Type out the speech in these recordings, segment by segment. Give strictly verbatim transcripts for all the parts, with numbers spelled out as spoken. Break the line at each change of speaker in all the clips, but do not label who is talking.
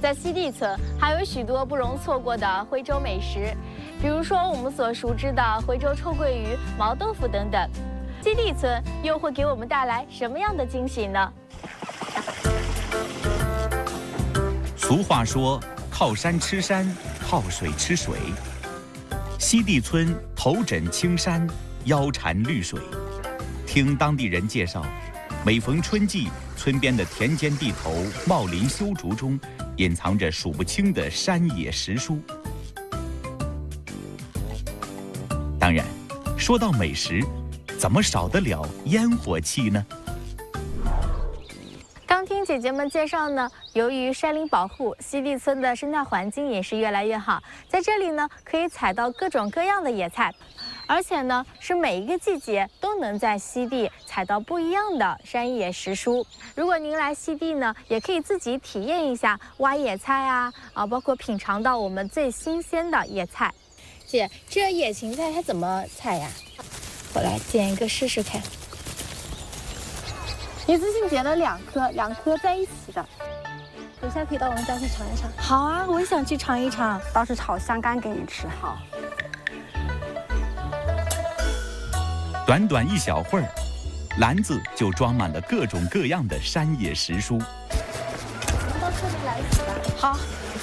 在西递村还有许多不容错过的徽州美食，比如说我们所熟知的徽州臭鳜鱼、毛豆腐等等。西递村又会给我们带来什么样的惊喜呢？
俗话说，靠山吃山，靠水吃水。西递村头枕青山，腰缠绿水。听当地人介绍，每逢春季，村边的田间地头、茂林修竹中，隐藏着数不清的山野石蔬。当然，说到美食，怎么少得了烟火气呢？
刚听姐姐们介绍呢，由于山林保护，西递村的生态环境也是越来越好。在这里呢，可以采到各种各样的野菜，而且呢，是每一个季节都能在西递采到不一样的山野石蔬。如果您来西递呢，也可以自己体验一下挖野菜啊，啊，包括品尝到我们最新鲜的野菜。姐，这野芹菜它怎么采呀？我来剪一个试试看。一次性剪了两颗，两颗在一起的。
等一下可以到我们家去尝一尝。
好啊，我也想去尝一尝。
到时炒香干给你吃。好。
短短一小会儿，篮子就装满了各种各样的山野石蔬。
我们到这边来洗吧。
好。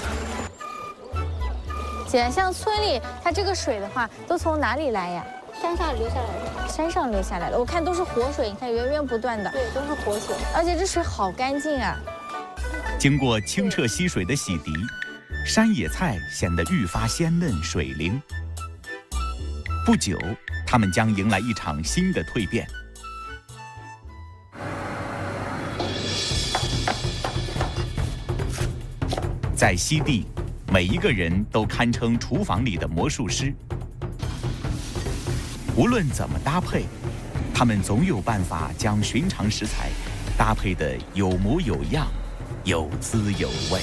姐，像村里它这个水的话，都从哪里来呀？
山上流下来的，
山上流下来的，我看都是活水，你看源源不断的。
对，都是活水，
而且这水好干净啊。
经过清澈溪水的洗涤，山野菜显得愈发鲜嫩水灵。不久，它们将迎来一场新的蜕变。在西递，每一个人都堪称厨房里的魔术师。无论怎么搭配，他们总有办法将寻常食材搭配得有模有样，有滋有味。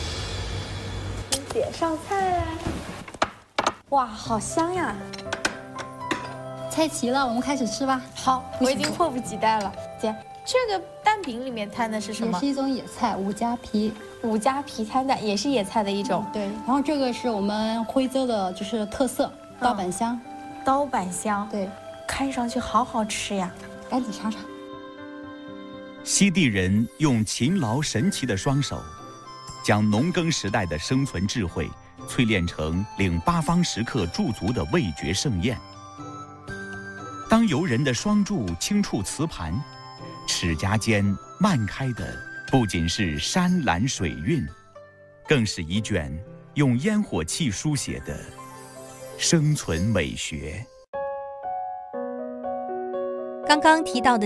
姐上菜啦！哇，好香呀！
菜齐了，我们开始吃吧。
好，我已经迫不及待了。姐，这个蛋饼里面摊的是什么？
也是一种野菜，五加皮。
五加皮摊蛋也是野菜的一种。
嗯、对，然后这个是我们徽州的，就是特色刀板香。嗯
刀板香，
对，
看上去好好吃呀！
赶紧尝尝。
西递人用勤劳神奇的双手，将农耕时代的生存智慧淬炼成令八方食客驻足的味觉盛宴。当游人的双箸轻触瓷盘，齿颊间漫开的不仅是山岚水韵，更是一卷用烟火气书写的生存美学。
刚刚提到的